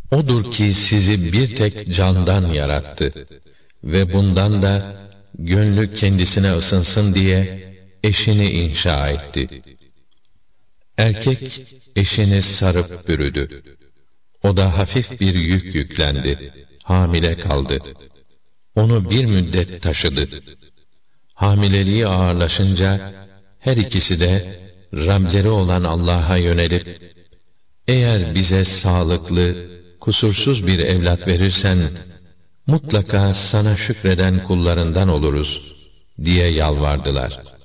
Odur ki sizi bir tek candan yarattı ve bundan da gönlü kendisine ısınsın diye eşini inşa etti. Erkek eşini sarıp bürüdü. O da hafif bir yük yüklendi. Hamile kaldı. Onu bir müddet taşıdı. Hamileliği ağırlaşınca her ikisi de Rableri olan Allah'a yönelip, eğer bize sağlıklı, kusursuz bir evlat verirsen, mutlaka sana şükreden kullarından oluruz diye yalvardılar.